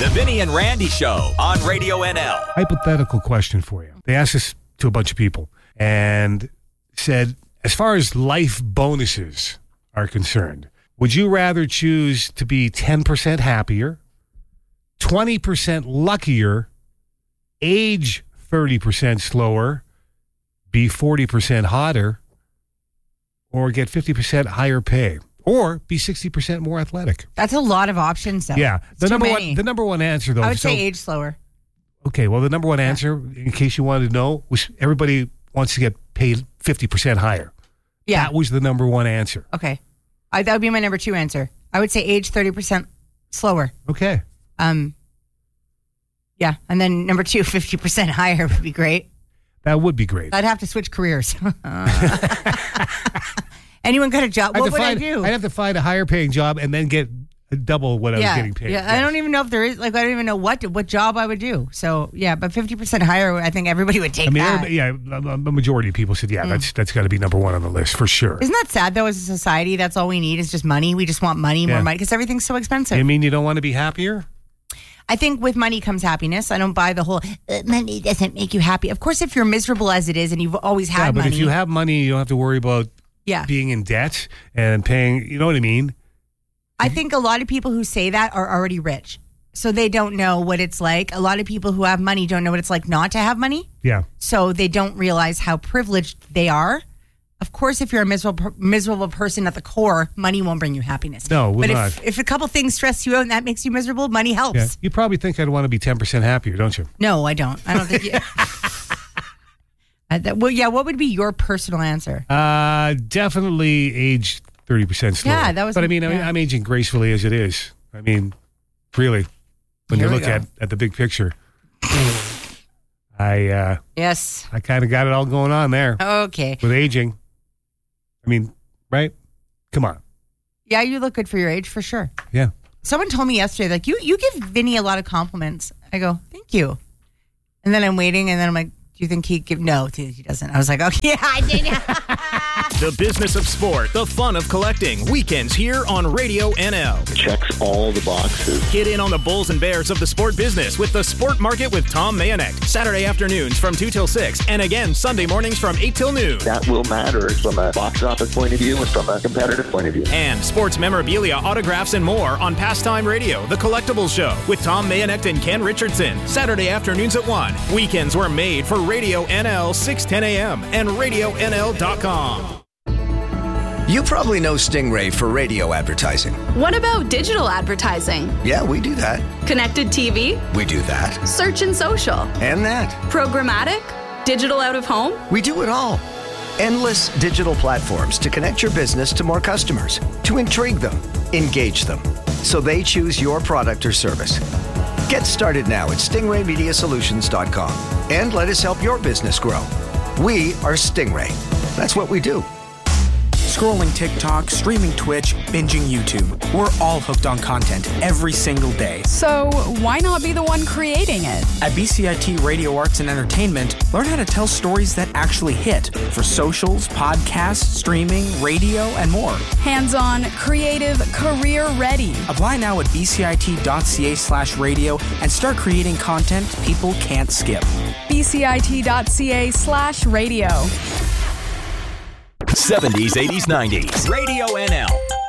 The Vinny and Randy Show on Radio NL. Hypothetical question for you. They asked this to a bunch of people and said, as far as life bonuses are concerned, would you rather choose to be 10% happier, 20% luckier, age 30% slower, be 40% hotter, or get 50% higher pay, or be 60% more athletic? That's a lot of options, though. Yeah. The number one answer, though. I would say age slower. Okay, well, the number one answer, in case you wanted to know, was everybody wants to get paid 50% higher. Yeah. That was the number one answer. Okay. That would be my number two answer. I would say age 30% slower. Okay. Yeah. And then number two, 50% higher would be great. That would be great. I'd have to switch careers. Anyone got a job? What would I do? I'd have to find a higher paying job and then get double what I was getting paid. Yeah, yes. I don't even know if there is, I don't even know what job I would do. So, yeah, but 50% higher, I think everybody would take that. The majority of people said, that's got to be number one on the list for sure. Isn't that sad, though, as a society? That's all we need is just money. We just want money, more money, because everything's so expensive. You mean you don't want to be happier? I think with money comes happiness. I don't buy the whole, money doesn't make you happy. Of course, if you're miserable as it is and you've always had money. But if you have money, you don't have to worry about being in debt and paying, you know what I mean? I think a lot of people who say that are already rich. So they don't know what it's like. A lot of people who have money don't know what it's like not to have money. Yeah. So they don't realize how privileged they are. Of course, if you're a miserable person at the core, money won't bring you happiness. No, but not. If a couple things stress you out and that makes you miserable, money helps. Yeah. You probably think I'd want to be 10% happier, don't you? No, I don't. I don't think you... what would be your personal answer? Definitely age 30% slower. Yeah, that was... But I'm aging gracefully as it is. I mean, really, when you look at the big picture, I kind of got it all going on there. Okay. With aging. I mean, right? Come on. Yeah, you look good for your age, for sure. Yeah. Someone told me yesterday, like, you give Vinny a lot of compliments. I go, thank you. And then I'm waiting, and then I'm like, do you think he'd give? No, he doesn't. I was like, okay, yeah, I did. The business of sport, the fun of collecting. Weekends here on Radio NL. Checks all the boxes. Get in on the bulls and bears of the sport business with the Sport Market with Tom Mayonek. Saturday afternoons from 2 till 6. And again, Sunday mornings from 8 till noon. That will matter from a box office point of view and from a competitive point of view. And sports memorabilia, autographs, and more on Pastime Radio, The Collectibles Show with Tom Mayonek and Ken Richardson. Saturday afternoons at 1. Weekends were made for Radio NL 610 AM and RadioNL.com. You probably know Stingray for radio advertising. What about digital advertising? Yeah, we do that. Connected TV? We do that. Search and social? And that. Programmatic? Digital out of home? We do it all. Endless digital platforms to connect your business to more customers, to intrigue them, engage them, so they choose your product or service. Get started now at stingraymediasolutions.com and let us help your business grow. We are Stingray. That's what we do. Scrolling TikTok, streaming Twitch, binging YouTube. We're all hooked on content every single day. So why not be the one creating it? At BCIT Radio Arts and Entertainment, learn how to tell stories that actually hit for socials, podcasts, streaming, radio, and more. Hands-on, creative, career-ready. Apply now at bcit.ca/radio and start creating content people can't skip. bcit.ca/radio. 70s, 80s, 90s. Radio NL.